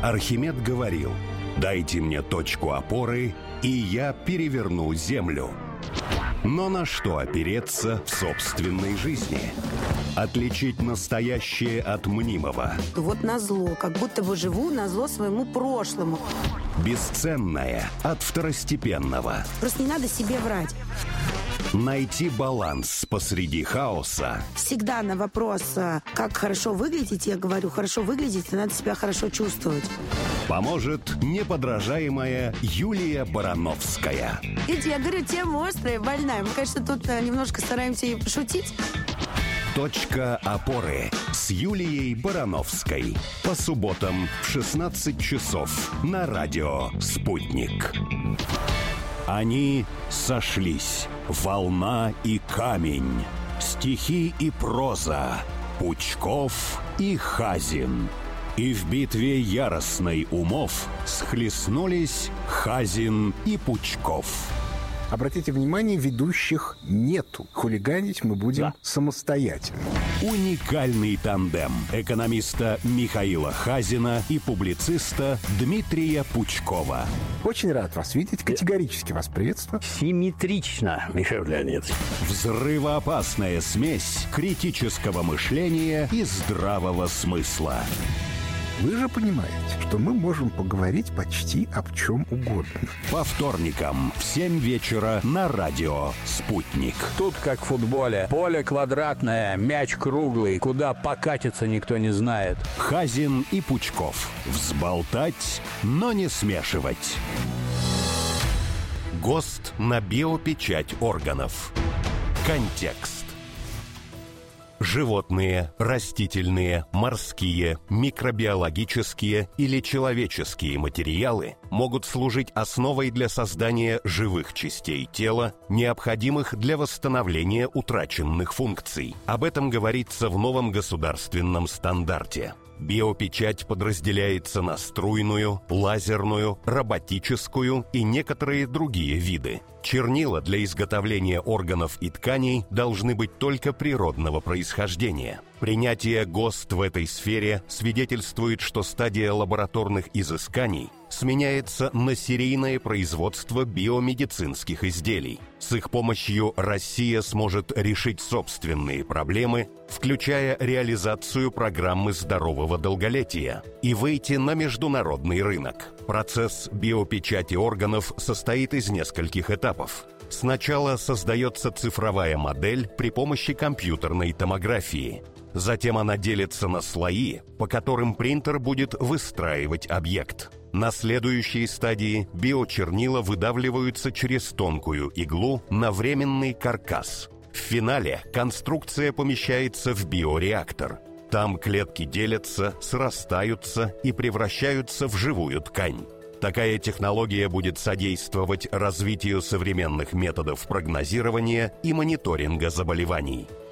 Архимед говорил: «Дайте мне точку опоры, и я переверну землю». Но на что опереться в собственной жизни? Отличить настоящее от мнимого. Вот назло, как будто бы живу назло своему прошлому. Бесценное от второстепенного. Просто не надо себе врать. Найти баланс посреди хаоса. Всегда на вопрос, как хорошо выглядеть, я говорю, хорошо выглядеть, надо себя хорошо чувствовать. Поможет неподражаемая Юлия Барановская. Видите, я говорю, тема острая, больная. Мы, конечно, тут немножко стараемся и пошутить. Точка опоры с Юлией Барановской. По субботам в 16 часов на радио «Спутник». Они сошлись. Волна и камень. Стихи и проза. Пучков и Хазин. И в битве яростной умов схлестнулись Хазин и Пучков. Обратите внимание, ведущих нету. Хулиганить мы будем самостоятельно. Уникальный тандем экономиста Михаила Хазина и публициста Дмитрия Пучкова. Очень рад вас видеть. Категорически вас приветствую. Симметрично, Михаил Леонидович. Взрывоопасная смесь критического мышления и здравого смысла. Вы же понимаете, что мы можем поговорить почти об чем угодно. По вторникам в 7 вечера на радио «Спутник». Тут как в футболе. Поле квадратное, мяч круглый. Куда покатиться, никто не знает. Хазин и Пучков. Взболтать, но не смешивать. ГОСТ на биопечать органов. Контекст. Животные, растительные, морские, микробиологические или человеческие материалы могут служить основой для создания живых частей тела, необходимых для восстановления утраченных функций. Об этом говорится в новом государственном стандарте. Биопечать подразделяется на струйную, лазерную, роботическую и некоторые другие виды. Чернила для изготовления органов и тканей должны быть только природного происхождения. Принятие ГОСТ в этой сфере свидетельствует, что стадия лабораторных изысканий сменяется на серийное производство биомедицинских изделий. С их помощью Россия сможет решить собственные проблемы, включая реализацию программы здорового долголетия, и выйти на международный рынок. Процесс биопечати органов состоит из нескольких этапов. Сначала создается цифровая модель при помощи компьютерной томографии. Затем она делится на слои, по которым принтер будет выстраивать объект. На следующей стадии биочернила выдавливаются через тонкую иглу на временный каркас. В финале конструкция помещается в биореактор. Там клетки делятся, срастаются и превращаются в живую ткань. Такая технология будет содействовать развитию современных методов прогнозирования и мониторинга заболеваний.